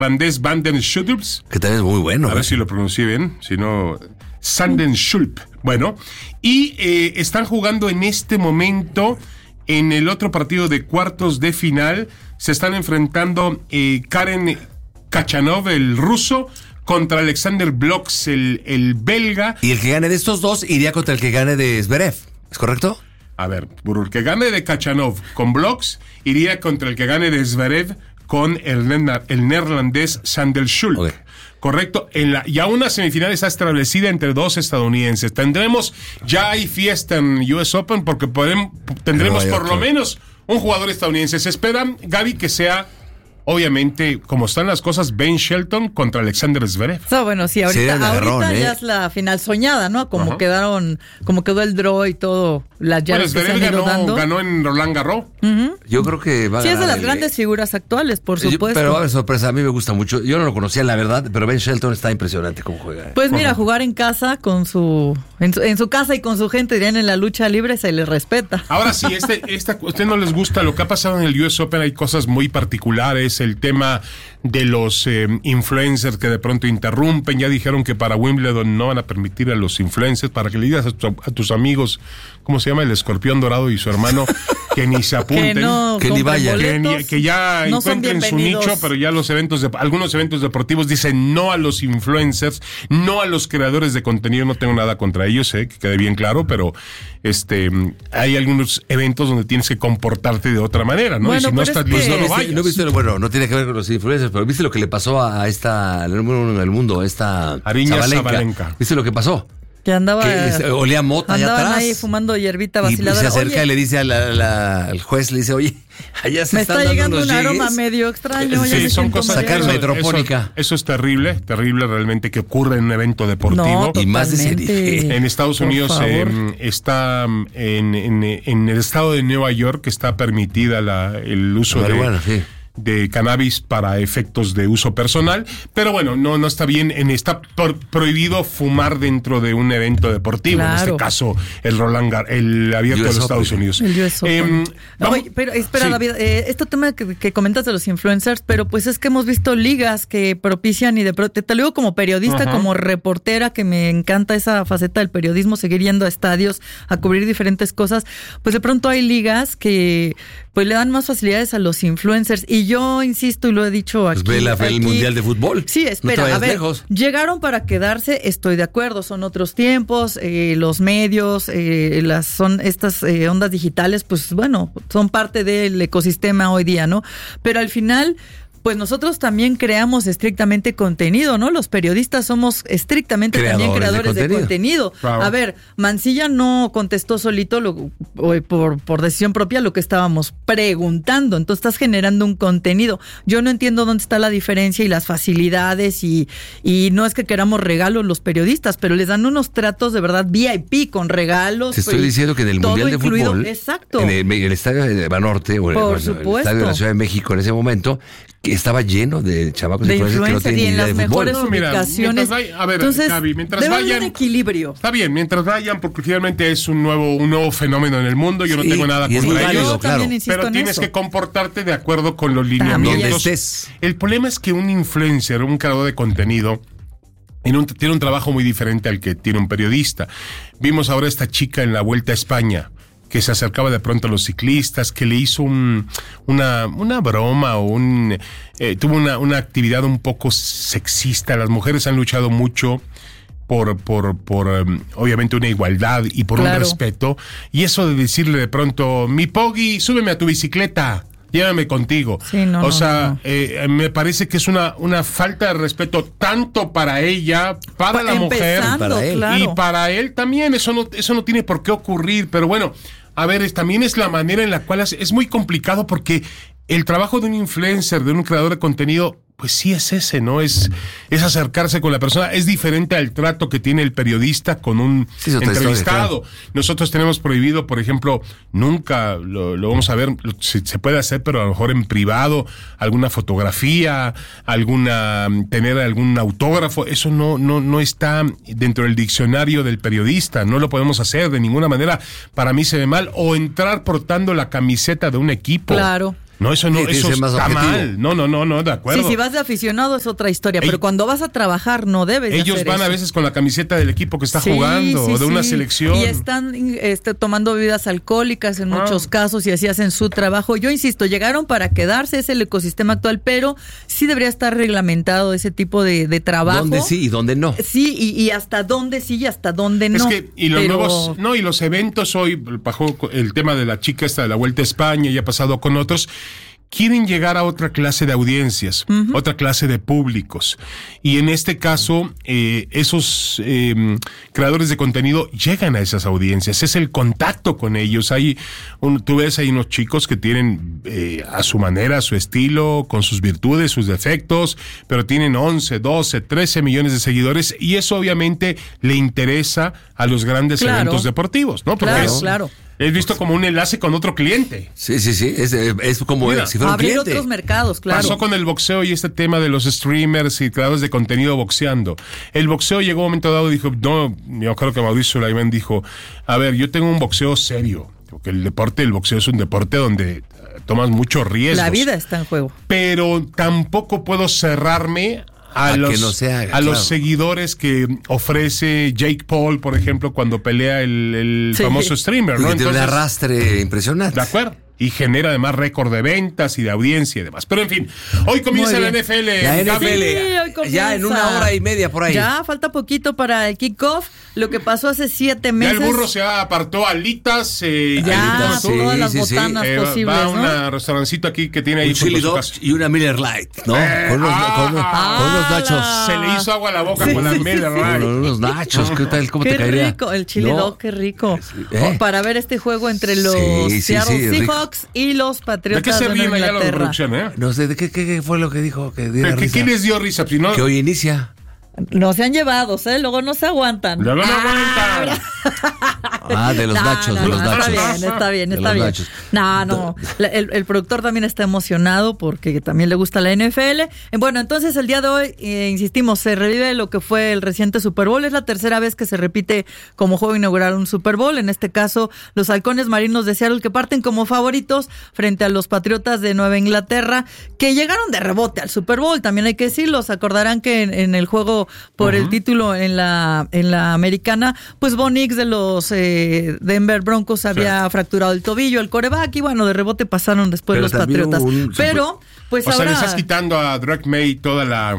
Neerlandés Van den Schulp. Que también es muy bueno. A ver si lo pronuncié bien, si no... Sanden Schulp. Bueno, y están jugando en este momento en el otro partido de cuartos de final. Se están enfrentando Karen Khachanov, el ruso, contra Alexander Bloks, el belga. Y el que gane de estos dos iría contra el que gane de Zverev, ¿es correcto? A ver, por el que gane de Khachanov con Bloks, iría contra el que gane de Zverev con el neerlandés Sandel Schulp. Okay. Correcto, ya una semifinal está establecida entre dos estadounidenses. Ya hay fiesta en US Open porque tendremos por lo menos un jugador estadounidense. Se espera, Gaby, que sea, obviamente, como están las cosas, Ben Shelton contra Alexander Zverev. Bueno, sí, ahorita ya es la final soñada, ¿no? Como quedó el draw y todo, las llaves que se han ido dando. Ganó en Roland Garros. Uh-huh. Yo creo que va a ganar. Sí, es de las grandes figuras actuales, por supuesto. Pero va a haber sorpresa, a mí me gusta mucho. Yo no lo conocía, la verdad, pero Ben Shelton está impresionante cómo juega. Pues mira, jugar en casa en su casa y con su gente, dirían, en la lucha libre, se le respeta. Ahora sí, a usted no les gusta lo que ha pasado en el US Open, hay cosas muy particulares, el tema de los influencers que de pronto interrumpen. Ya dijeron que para Wimbledon no van a permitir a los influencers, para que le digas a tus amigos, ¿cómo se llama? El escorpión dorado y su hermano, que ni se apunten, que ni vayan, que ya no encuentren su nicho, pero ya algunos eventos deportivos dicen no a los influencers, no a los creadores de contenido. No tengo nada contra ellos, que quede bien claro, pero hay algunos eventos donde tienes que comportarte de otra manera, ¿no? Bueno, y si no estás listo, no vayas. No tiene que ver con los influencers, pero ¿viste lo que le pasó a esta, el número uno del mundo, esta Ariña Zabalenka? ¿Viste lo que pasó? Que andaba... olía mota allá atrás. Ahí fumando hierbita vaciladora. Y se acerca y le dice al juez, le dice, oye, allá se están dando llegando unos un aroma medio extraño. Sí, son cosas... Sacar la hidropónica. Eso es terrible realmente que ocurre en un evento deportivo. No, y más de serie. En Estados Unidos está en el estado de Nueva York, que está permitida el uso de cannabis para efectos de uso personal, pero bueno, no está bien, está prohibido fumar dentro de un evento deportivo, claro. En este caso el abierto de los Estados Unidos. El US Open. Oye, pero espera, sí. David, este tema que comentas de los influencers, pero pues es que hemos visto ligas que propician y te lo digo como periodista, como reportera, que me encanta esa faceta del periodismo, seguir yendo a estadios a cubrir diferentes cosas, pues de pronto hay ligas que pues le dan más facilidades a los influencers. Y yo insisto y lo he dicho aquí. Pues ve el Mundial de Fútbol. Sí, espera, no a ver, lejos. Llegaron para quedarse, estoy de acuerdo, son otros tiempos, los medios, son estas ondas digitales, pues bueno, son parte del ecosistema hoy día, ¿no? Pero al final... pues nosotros también creamos estrictamente contenido, ¿no? Los periodistas somos estrictamente también creadores de contenido. Claro. A ver, Mancilla no contestó solito por decisión propia lo que estábamos preguntando. Entonces estás generando un contenido. Yo no entiendo dónde está la diferencia y las facilidades y no es que queramos regalos los periodistas, pero les dan unos tratos de verdad VIP con regalos. Te estoy diciendo que en el Mundial de Fútbol, exacto, en el estadio de Banorte o el estadio de la Ciudad de México en ese momento, que estaba lleno de chavacos de influencers que no tenían ni idea de fútbol. Mejores ubicaciones. Entonces, Gaby, mientras vayan, un equilibrio. Está bien, mientras vayan, porque finalmente es un nuevo fenómeno en el mundo. Yo no tengo nada contra ellos, claro. Pero tienes que comportarte de acuerdo con los lineamientos. El problema es que un influencer, un creador de contenido, tiene un trabajo muy diferente al que tiene un periodista. Vimos ahora esta chica en la Vuelta a España, que se acercaba de pronto a los ciclistas, que le hizo una broma o tuvo una actividad un poco sexista. Las mujeres han luchado mucho por obviamente una igualdad y por un respeto. Y eso de decirle de pronto, mi Poggy, súbeme a tu bicicleta, llévame contigo. Sí, me parece que es una falta de respeto tanto para ella, para la mujer, para él. Claro. Y para él también. Eso no tiene por qué ocurrir, pero bueno, a ver, también es la manera en la cual es muy complicado, porque el trabajo de un influencer, de un creador de contenido, pues sí es ese, ¿no? Es acercarse con la persona. Es diferente al trato que tiene el periodista con un entrevistado. Historia, claro. Nosotros tenemos prohibido, por ejemplo, nunca lo vamos a ver, se puede hacer, pero a lo mejor en privado, alguna fotografía, tener algún autógrafo. Eso no está dentro del diccionario del periodista. No lo podemos hacer de ninguna manera. Para mí se ve mal. O entrar portando la camiseta de un equipo. Claro. No, eso está mal. No, de acuerdo. Sí, si vas de aficionado es otra historia, pero cuando vas a trabajar no debes Ellos hacer van eso. A veces con la camiseta del equipo que está jugando o de una selección. Y están tomando bebidas alcohólicas en muchos casos y así hacen su trabajo. Yo insisto, llegaron para quedarse, es el ecosistema actual, pero sí debería estar reglamentado ese tipo de trabajo. ¿Dónde sí y dónde no? Sí, y hasta dónde sí y hasta dónde no. Es que, y los eventos hoy, bajo el tema de la chica esta de la Vuelta a España, y ha pasado con otros, quieren llegar a otra clase de audiencias, otra clase de públicos. Y en este caso, esos creadores de contenido llegan a esas audiencias. Es el contacto con ellos. Tú ves ahí unos chicos que tienen a su manera, a su estilo, con sus virtudes, sus defectos, pero tienen 11, 12, 13 millones de seguidores y eso obviamente le interesa a los grandes eventos deportivos, ¿no? Porque claro. Es visto como un enlace con otro cliente. Sí. Es como si fuera un abrir cliente. Otros mercados, claro. Pasó con el boxeo y este tema de los streamers y creadores de contenido boxeando. El boxeo llegó a un momento dado y dijo, yo creo que Mauricio Sulaimán dijo, a ver, yo tengo un boxeo serio. Porque el boxeo es un deporte donde tomas muchos riesgos. La vida está en juego. Pero tampoco puedo cerrarme a los seguidores que ofrece Jake Paul, por ejemplo, cuando pelea el famoso streamer, ¿no? Que tiene un arrastre impresionante. De acuerdo. Y genera además récord de ventas y de audiencia y demás. Pero en fin, hoy comienza la NFL. La NFL, ya en 1 hora y media por ahí. Ya falta poquito para el kickoff. Lo que pasó hace 7 meses. Ya el burro se apartó alitas. Todas las botanas posibles. Va a un restaurancito aquí que tiene ahí. Un chili dog y una Miller Lite, ¿no? Con unos nachos. Se le hizo agua a la boca con la Miller Lite. Con unos nachos, ¿qué tal? ¿Cómo te caería? Qué rico, el chili dog, qué rico. Para ver este juego entre los Seattle Seahawks y los Patriotas de Nueva Inglaterra. No sé, ¿qué fue lo que dijo? ¿Qué les dio risa? Que hoy inicia. No se han llevado, luego no se aguantan. Luego no aguantan. De los nachos, de los nachos. Está bien. El productor también está emocionado porque también le gusta la NFL. Bueno, entonces el día de hoy, insistimos, se revive lo que fue el reciente Super Bowl. Es la tercera vez que se repite como juego inaugural un Super Bowl. En este caso, los halcones marinos de Seattle que parten como favoritos frente a los Patriotas de Nueva Inglaterra que llegaron de rebote al Super Bowl. También hay que decirlo, se acordarán que en el juego por el título en la americana, pues Bo Nix de los Denver Broncos había fracturado el tobillo, el quarterback, y bueno, de rebote pasaron después los Patriotas. Pero, pues ahora... O sea, le estás quitando a Drake May toda la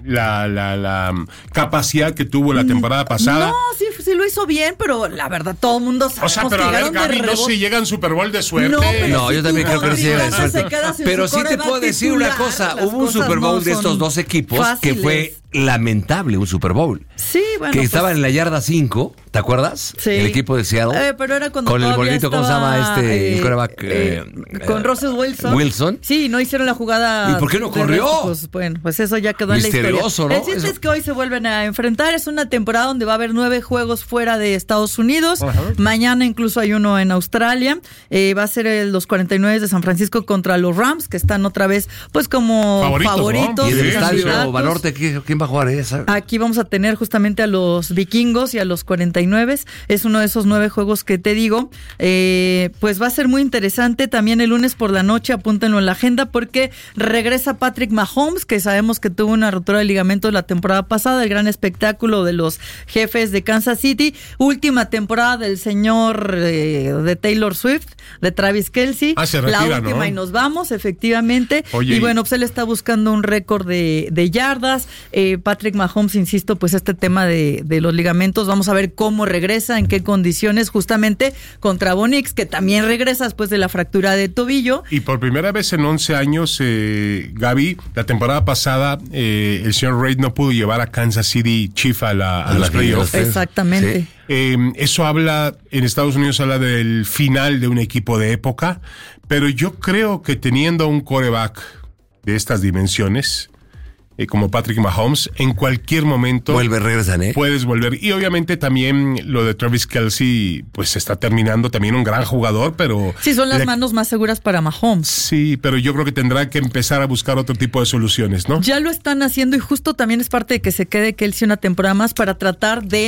capacidad que tuvo la temporada pasada. No, sí lo hizo bien, pero la verdad todo el mundo sabe. O sea, pero a ver, Gaby, no se llega en Super Bowl de suerte. No, yo también creo que no se llega de suerte. Pero sí te puedo decir una cosa, hubo un Super Bowl de estos dos equipos que fue lamentable, un Super Bowl. Sí, bueno. Que estaban en la yarda 5, ¿te acuerdas? Sí. El equipo de Seattle. Pero era cuando con el bolito, ¿cómo se llama el quarterback? Con Russell Wilson. Sí, no hicieron la jugada. ¿Y por qué no corrió? Bueno, pues eso ya quedó en la historia. ¿No? El chiste es que hoy se vuelven a enfrentar. Es una temporada donde va a haber 9 juegos fuera de Estados Unidos. Mañana incluso hay uno en Australia. Va a ser los 49 de San Francisco contra los Rams, que están otra vez pues como favoritos. ¿Y en el estadio Banorte quién va a jugar esa? Aquí vamos a tener justamente a los vikingos y a los 49. Es uno de esos 9 juegos que te digo. Pues va a ser muy interesante. También el lunes por la noche, apúntenlo en la agenda, porque regresa Patrick Mahomes, que sabemos que tuvo una rotura de ligamentos la temporada pasada, el gran espectáculo de los Jefes de Kansas City. Última temporada del señor de Taylor Swift, de Travis Kelce. Se retira, la última, ¿no? Y nos vamos, efectivamente. Oye, y bueno, pues él está buscando un récord de yardas. Patrick Mahomes, insisto, pues este tema de los ligamentos, vamos a ver cómo regresa, en qué condiciones, justamente contra Bo Nix, que también regresa después de la fractura de tobillo. Y por primera vez en 11 años, Gaby, la temporada pasada, el señor Reid no pudo llevar a Kansas City Chiefs a los playoffs. Exactamente. Sí. Eso en Estados Unidos habla del final de un equipo de época, pero yo creo que teniendo un quarterback de estas dimensiones, como Patrick Mahomes, en cualquier momento regresan, puedes volver. Y obviamente también lo de Travis Kelce, pues está terminando, también un gran jugador, pero... Sí, son las manos más seguras para Mahomes. Sí, pero yo creo que tendrá que empezar a buscar otro tipo de soluciones, ¿no? Ya lo están haciendo y justo también es parte de que se quede Kelce una temporada más para tratar de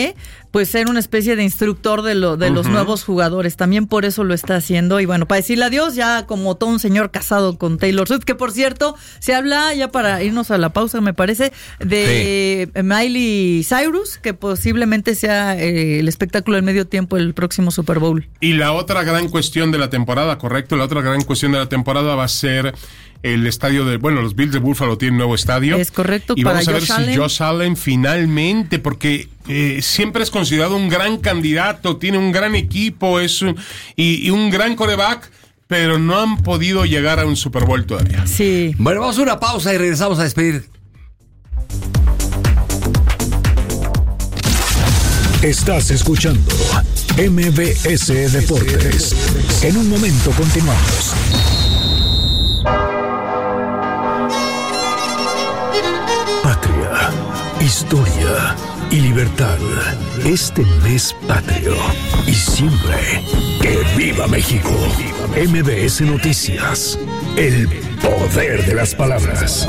pues ser una especie de instructor de los nuevos jugadores. También por eso lo está haciendo. Y bueno, para decirle adiós, ya como todo un señor casado con Taylor Swift, que por cierto, se habla, ya para irnos a la pausa, me parece, de Miley Cyrus, que posiblemente sea el espectáculo del medio tiempo del próximo Super Bowl. Y la otra gran cuestión de la temporada, correcto, la otra gran cuestión de la temporada va a ser el estadio los Bills de Buffalo tienen un nuevo estadio. Es correcto. Y vamos a ver si Josh Allen finalmente, porque siempre es considerado un gran candidato, tiene un gran equipo, y un gran quarterback, pero no han podido llegar a un Super Bowl todavía. Sí. Bueno, vamos a una pausa y regresamos a despedir. Estás escuchando MBS Deportes. En un momento continuamos. Patria, historia y libertad. Este mes patrio y siempre que viva México. MBS Noticias. El poder de las palabras.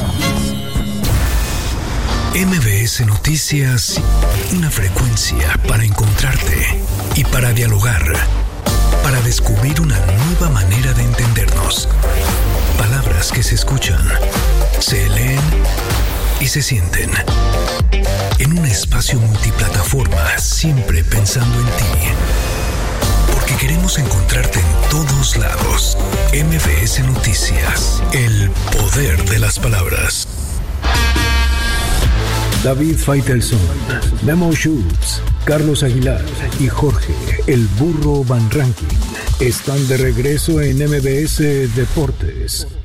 MBS Noticias, una frecuencia para encontrarte y para dialogar, para descubrir una nueva manera de entendernos. Palabras que se escuchan, se leen y se sienten. En un espacio multiplataforma, siempre pensando en ti. Porque queremos encontrarte en todos lados. MBS Noticias, el poder de las palabras. David Faitelson, Memo Schultz, Carlos Aguilar y Jorge, el burro Van Rankin, están de regreso en MBS Deportes.